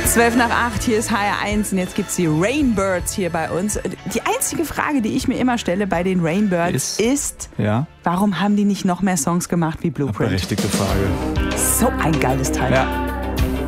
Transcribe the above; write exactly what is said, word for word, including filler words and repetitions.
zwölf nach acht, hier ist H R eins und jetzt gibt es die Rainbirds hier bei uns. Die einzige Frage, die ich mir immer stelle bei den Rainbirds ist, ist ja? warum haben die nicht noch mehr Songs gemacht wie Blueprint? Berechtigte Frage. So ein geiles Teil. Ja.